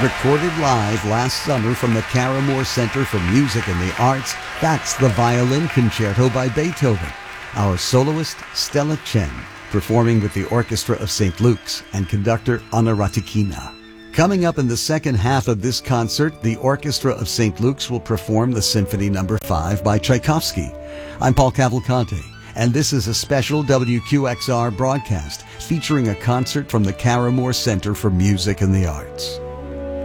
Recorded live last summer from the Caramore Center for Music and the Arts, that's the Violin Concerto by Beethoven. Our soloist, Stella Chen, performing with the Orchestra of St. Luke's and conductor Anna Ratikina. Coming up in the second half of this concert, the Orchestra of St. Luke's will perform the Symphony No. 5 by Tchaikovsky. I'm Paul Cavalcante, and this is a special WQXR broadcast featuring a concert from the Caramore Center for Music and the Arts.